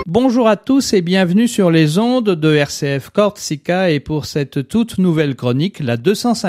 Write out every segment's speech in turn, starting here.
Bonjour à tous et bienvenue sur les ondes de RCF Corsica et pour cette toute nouvelle chronique, la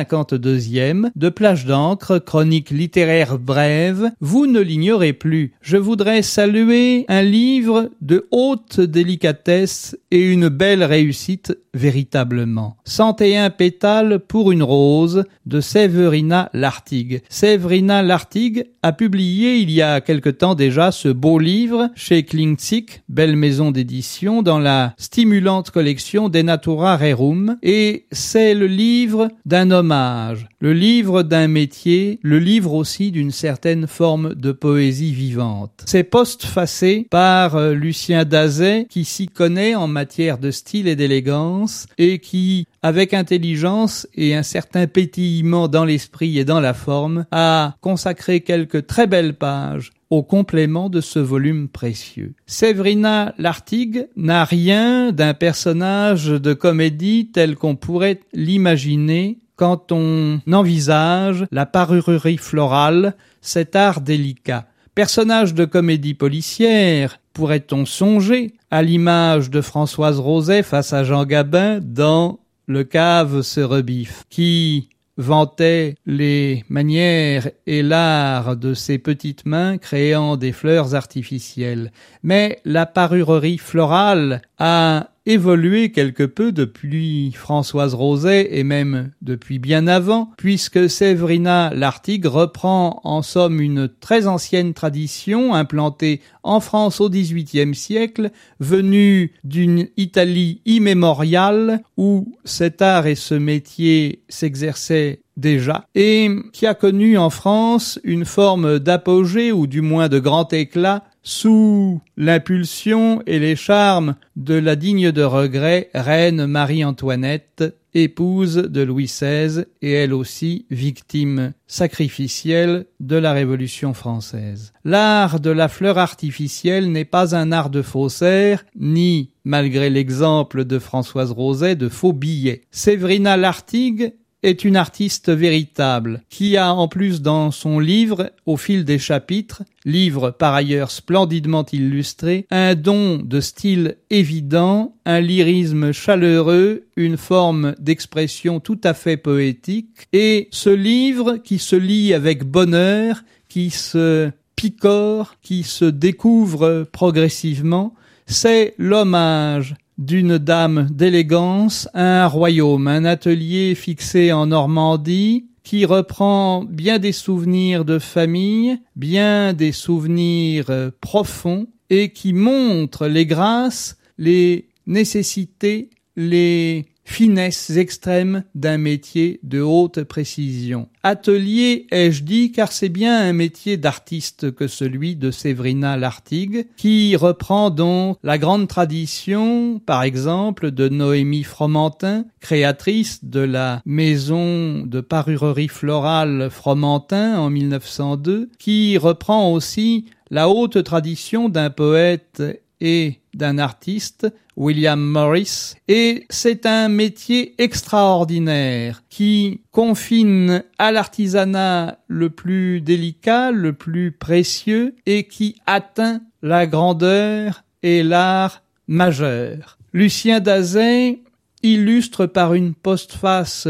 252e de Plage d'encre, chronique littéraire brève, vous ne l'ignorez plus. Je voudrais saluer un livre de haute délicatesse et une belle réussite véritablement. 101 pétales pour une rose de Séverina Lartigue. Séverina Lartigue a publié il y a quelque temps déjà ce beau livre chez Klintzig, belle maison d'édition, dans la stimulante collection Denatura Rerum, et c'est le livre d'un hommage, le livre d'un métier, le livre aussi d'une certaine forme de poésie vivante. C'est postfacé par Lucien Dazay, qui s'y connaît en matière de style et d'élégance, et qui, avec intelligence et un certain pétillement dans l'esprit et dans la forme, a consacré quelques très belles pages au complément de ce volume précieux. Séverina Lartigue n'a rien d'un personnage de comédie tel qu'on pourrait l'imaginer quand on envisage la parure florale, cet art délicat. Personnage de comédie policière, pourrait-on songer à l'image de Françoise Roset face à Jean Gabin dans Le Cave se rebiffe, qui vantait les manières et l'art de ses petites mains créant des fleurs artificielles. Mais la parurerie florale a évolué quelque peu depuis Françoise Roset et même depuis bien avant, puisque Séverina Lartigue reprend en somme une très ancienne tradition implantée en France au XVIIIe siècle, venue d'une Italie immémoriale où cet art et ce métier s'exerçaient déjà, et qui a connu en France une forme d'apogée ou du moins de grand éclat sous l'impulsion et les charmes de la digne de regret reine Marie-Antoinette, épouse de Louis XVI et elle aussi victime sacrificielle de la Révolution française. L'art de la fleur artificielle n'est pas un art de faussaire, ni, malgré l'exemple de Françoise Roset, de faux billets. Séverina Lartigue est une artiste véritable, qui a en plus dans son livre, au fil des chapitres, livre par ailleurs splendidement illustré, un don de style évident, un lyrisme chaleureux, une forme d'expression tout à fait poétique, et ce livre qui se lit avec bonheur, qui se picore, qui se découvre progressivement, c'est l'hommage d'une dame d'élégance à un royaume, un atelier fixé en Normandie qui reprend bien des souvenirs de famille, bien des souvenirs profonds et qui montre les grâces, les nécessités, les finesses extrêmes d'un métier de haute précision. Atelier, ai-je dit, car c'est bien un métier d'artiste que celui de Séverina Lartigue, qui reprend donc la grande tradition, par exemple, de Noémie Fromentin, créatrice de la maison de parurerie florale Fromentin en 1902, qui reprend aussi la haute tradition d'un poète et d'un artiste, William Morris, et c'est un métier extraordinaire qui confine à l'artisanat le plus délicat, le plus précieux et qui atteint la grandeur et l'art majeur. Lucien Dazay illustre par une postface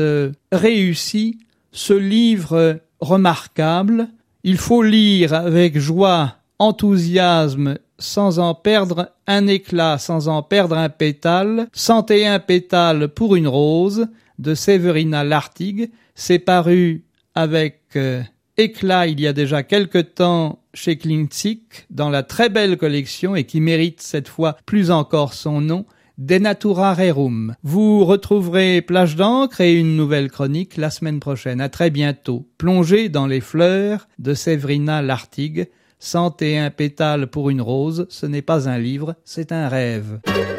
réussie ce livre remarquable. Il faut lire avec joie, enthousiasme, sans en perdre un éclat, sans en perdre un pétale, 101 pétales pour une rose, de Séverina Lartigue. C'est paru avec éclat il y a déjà quelque temps chez Klintzig, dans la très belle collection et qui mérite cette fois plus encore son nom, Denatura Rerum. Vous retrouverez Plage d'encre et une nouvelle chronique la semaine prochaine. À très bientôt. Plongez dans les fleurs de Séverina Lartigue. 101 pétales pour une rose, ce n'est pas un livre, c'est un rêve.